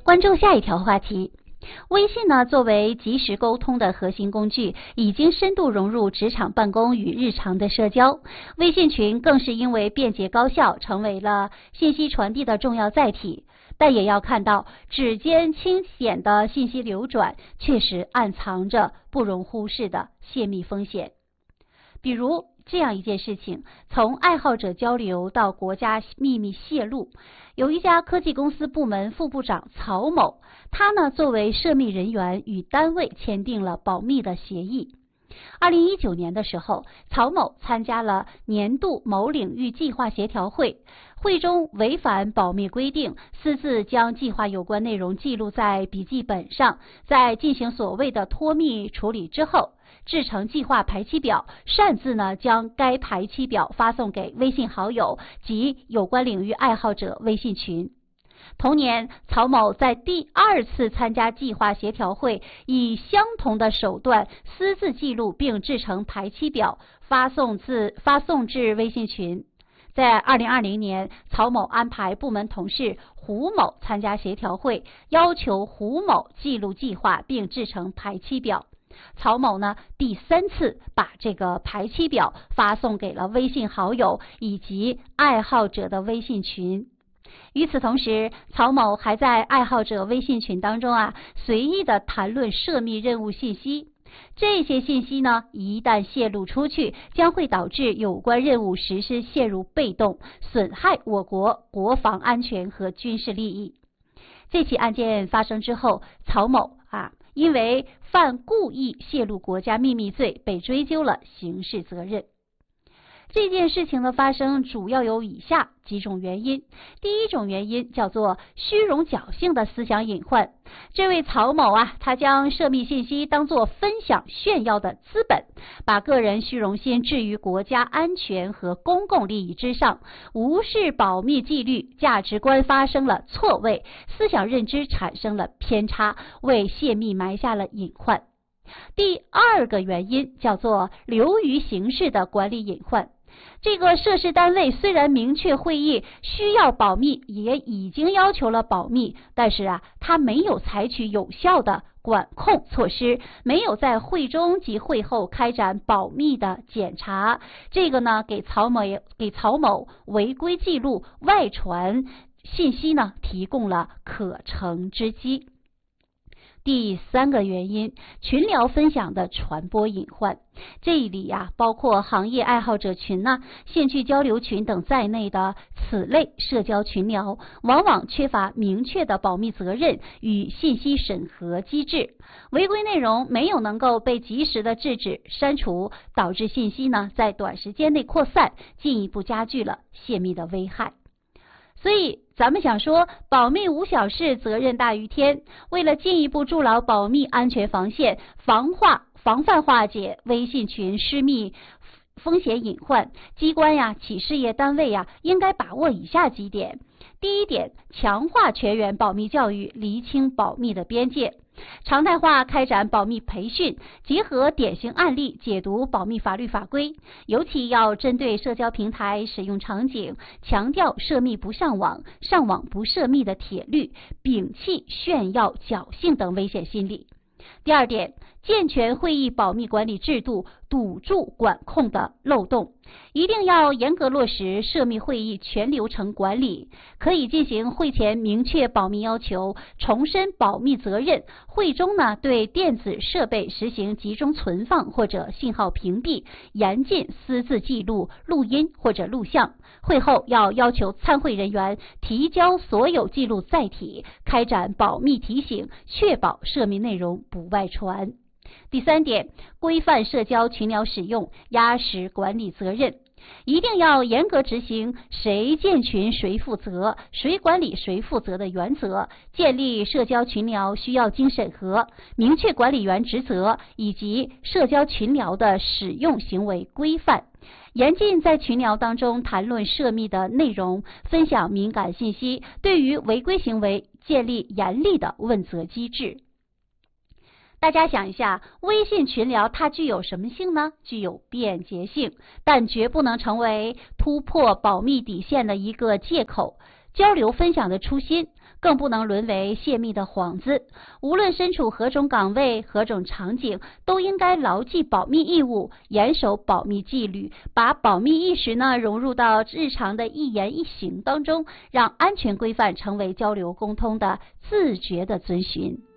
关注下一条话题。微信呢，作为即时沟通的核心工具，已经深度融入职场办公与日常的社交。微信群更是因为便捷高效，成为了信息传递的重要载体。但也要看到，指尖清显的信息流转，确实暗藏着不容忽视的泄密风险。比如这样一件事情，从爱好者交流到国家秘密泄露。有一家科技公司部门副部长曹某，他呢作为涉密人员与单位签订了保密的协议。2019年的时候，曹某参加了年度某领域计划协调会，会中违反保密规定，私自将计划有关内容记录在笔记本上，在进行所谓的脱密处理之后，制成计划排期表，擅自呢将该排期表发送给微信好友及有关领域爱好者微信群。同年，曹某在第2次参加计划协调会，以相同的手段私自记录并制成排期表，发送至微信群。在2020年，曹某安排部门同事胡某参加协调会，要求胡某记录计划并制成排期表。曹某呢，第3次把这个排期表发送给了微信好友以及爱好者的微信群。与此同时，曹某还在爱好者微信群当中随意的谈论涉密任务信息。这些信息呢，一旦泄露出去，将会导致有关任务实施陷入被动，损害我国国防安全和军事利益。这起案件发生之后，曹某因为犯故意泄露国家秘密罪，被追究了刑事责任。这件事情的发生主要有以下几种原因。第一种原因叫做虚荣侥幸的思想隐患。这位曹某他将涉密信息当作分享炫耀的资本，把个人虚荣心置于国家安全和公共利益之上，无视保密纪律，价值观发生了错位，思想认知产生了偏差，为泄密埋下了隐患。第二个原因叫做流于形式的管理隐患。这个涉事单位虽然明确会议需要保密，也已经要求了保密，但是他没有采取有效的管控措施，没有在会中及会后开展保密的检查，这个呢给曹某违规记录外传信息呢提供了可乘之机。第三个原因，群聊分享的传播隐患。这里包括行业爱好者群兴趣交流群等在内的此类社交群聊，往往缺乏明确的保密责任与信息审核机制，违规内容没有能够被及时的制止删除，导致信息在短时间内扩散，进一步加剧了泄密的危害。所以咱们想说，保密无小事，责任大于天。为了进一步筑牢保密安全防线，防范化解微信群失密风险隐患，机关企事业单位应该把握以下几点。第一点，强化全员保密教育，厘清保密的边界。常态化开展保密培训，结合典型案例解读保密法律法规，尤其要针对社交平台使用场景，强调涉密不上网，上网不涉密的铁律，摒弃炫耀侥幸等危险心理。第二点，健全会议保密管理制度，堵住管控的漏洞。一定要严格落实涉密会议全流程管理，可以进行会前明确保密要求，重申保密责任。会中对电子设备实行集中存放或者信号屏蔽，严禁私自记录、录音或者录像。会后要求参会人员提交所有记录载体，开展保密提醒，确保涉密内容不外传。第三点，规范社交群聊使用，压实管理责任。一定要严格执行谁建群谁负责、谁管理谁负责的原则，建立社交群聊需要经审核，明确管理员职责以及社交群聊的使用行为规范，严禁在群聊当中谈论涉密的内容，分享敏感信息，对于违规行为建立严厉的问责机制。大家想一下，微信群聊它具有什么性呢？具有便捷性，但绝不能成为突破保密底线的一个借口。 交流分享的初心，更不能沦为泄密的幌子。无论身处何种岗位、何种场景，都应该牢记保密义务，严守保密纪律，把保密意识呢融入到日常的一言一行当中，让安全规范成为交流沟通的自觉的遵循。